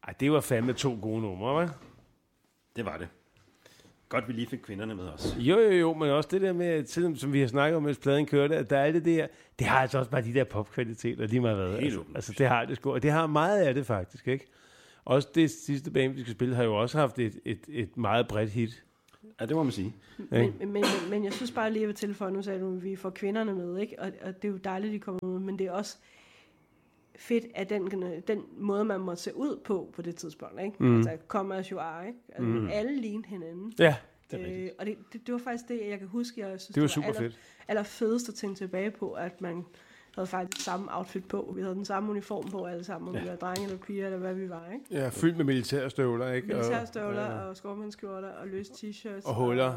Ej, det var fandme 2 gode numre, hva'? Det var det. Godt, vi lige fik kvinderne med os. Jo, men også det der med, tiden, som vi har snakket om, mens pladen kørte, at der er det der, det har altså også bare de der popkvaliteter, lige meget hvad. Altså, det har det sgu, og det har meget af det faktisk, ikke? Også det sidste band, vi skal spille, har jo også haft et meget bredt hit. Ja, det må man sige. Men jeg synes bare lige, at jeg vil tilføje, nu sagde du, at vi får kvinderne med, ikke? Og det er jo dejligt, de kommer med, men det er også fedt, at den måde, man må se ud på det tidspunkt, ikke? Altså, come as you are, ikke? Altså, alle lignede hinanden. Ja. Og det var faktisk det, jeg kan huske, jeg synes, det var super fedt. Allerfedest at tænke tilbage på, at man havde faktisk samme outfit på. Vi havde den samme uniform på alle sammen, om vi var drenge eller piger, eller hvad vi var, ikke? Ja, fyldt med militærstøvler, ikke? Militærstøvler og skovmandskjorter og løse t-shirts. Og huller.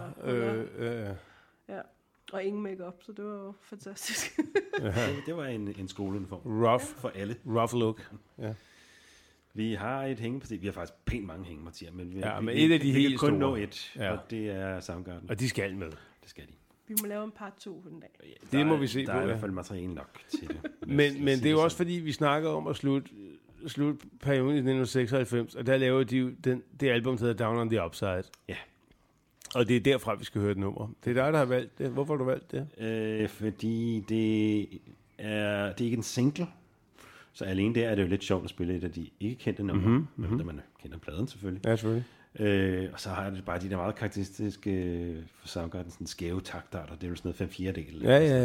Ja, og ingen makeup, så det var jo fantastisk. Det var en skoleuniform. Rough. For alle. Rough look. Ja. Vi har et hængeparti. Vi har faktisk pænt mange hængepartier, men vi et af de helt kan kun store. nå et, og det er Soundgarden. Og de skal med. Det skal de. Vi må lave en part 2 på den dag. Ja, det må vi se på. Der er i hvert fald materiale nok til det. men det er jo også fordi, vi snakker om at slutte perioden i 1996, og der laver de jo det album, der hedder Down on the Upside. Ja. Og det er derfra, vi skal høre et nummer. Det er dig, der har valgt det. Hvorfor har du valgt det? Fordi det er ikke en single. Så alene der er det jo lidt sjovt at spille et af de ikke kendte numre, men man kender pladen selvfølgelig. Ja, selvfølgelig. Og så har det bare de der meget karakteristiske for Soundgarden, sådan skæve taktarter. Det er jo sådan noget 5/4.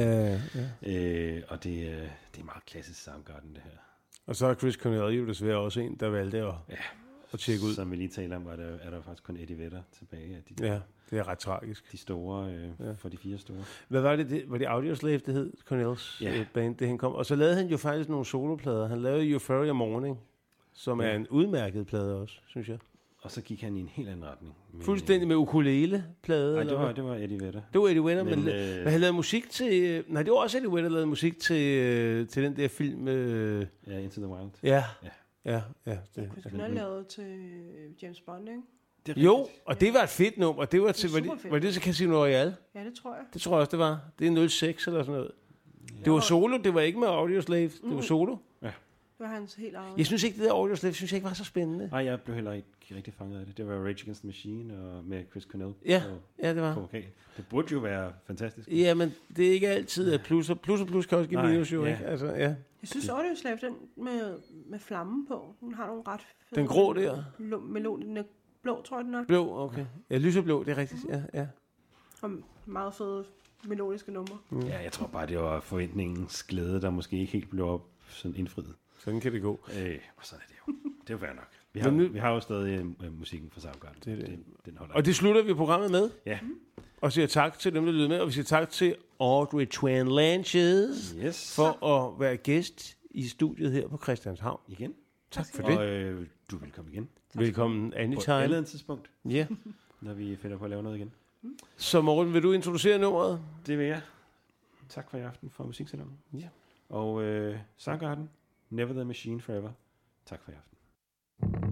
Ja. Og det er meget klassisk Soundgarden, det her. Og så er Chris Cornell jo desværre også en, der valgte at tjekke ud. Som vi lige taler om, er der faktisk kun Eddie Vedder tilbage. Ja, det er ret tragisk. De store, for de 4 store. Hvad var det? Var det Audioslave, det hed? Cornells band, det han kom. Og så lavede han jo faktisk nogle soloplader. Han lavede Euphoria Morning, som er en udmærket plade også, synes jeg. Og så gik han i en helt anden retning. Fuldstændig med ukulele-plade? Nej, det var Eddie Vedder. Det var Eddie Vedder, men han lavede musik til... Nej, det var også Eddie Vedder, der lavede musik til den der film... Ja, Into the Wild. Ja. Chris Cornell lavede til James Bond, ikke? Jo, og det var et fedt nummer. Det var til, var det til Casino Royale? Ja, det tror jeg. Det tror jeg også, det var. Det er 06 eller sådan noget. Det var solo, det var ikke med Audioslave. Det var solo. Ja. Det var hans helt eget. Jeg synes ikke, det der Audioslave, synes jeg ikke var så spændende. Nej, jeg blev heller ikke rigtig fanget af det. Det var Rage Against the Machine og med Chris Cornell. Ja, det var. Okay. Det burde jo være fantastisk. Ja, men det er ikke altid, at plus og plus kan også give minus jo, ikke? Altså, ja. Jeg synes Audioslave, den med flammen på, den har nogle ret fede... Den grå der? Melodien er blå, tror jeg den er. Blå, okay. Ja, lyseblå, det er rigtigt, ja. Og meget fede melodiske numre. Ja, jeg tror bare, det var forventningens glæde, der måske ikke helt blev op sådan indfriet. Sådan kan det gå. Og sådan er det jo. Det er jo fair nok. Vi har jo stadig musikken fra Soundgarden. Den holder. Og det slutter vi programmet med. Ja. Og siger tak til dem, der lyder med. Og vi siger tak til Audrey Twan Lanches for at være gæst i studiet her på Christianshavn. Igen. Tak for det. Og du vil komme igen. Velkommen anytime. På et andet tidspunkt. Ja. Når vi finder på at lave noget igen. Så Morten, vil du introducere nummeret? Det vil jeg. Tak for i aften for musiksalongen. Ja. Og Soundgarden, Never the Machine Forever. Tak for i aften.